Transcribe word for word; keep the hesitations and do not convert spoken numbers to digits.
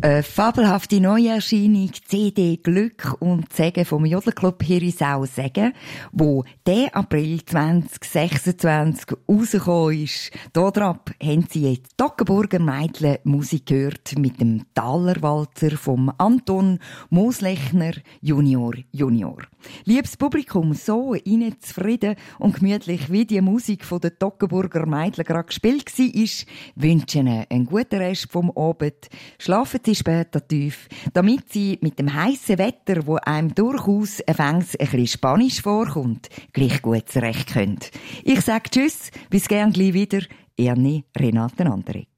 Eine fabelhafte Neuerscheinung, C D Glück und Segen vom Jodelclub Herisau Segen, wo der April zwanzig sechsundzwanzig rausgekommen ist. Dort haben Sie jetzt Toggenburger Meidle Musik gehört mit dem Talerwalzer vom Anton Moslechner Junior Junior. Liebes Publikum, so innen zufrieden und gemütlich wie die Musik von der Toggenburger Meidle gerade gespielt war, wünschen Ihnen einen guten Rest vom Abend. Schlafen Sie später tief, damit Sie mit dem heissen Wetter, wo einem durchaus anfangs ein bisschen Spanisch vorkommt, gleich gut zurecht können. Ich sage Tschüss, bis gern gleich wieder. Ernie Renate Anderegg.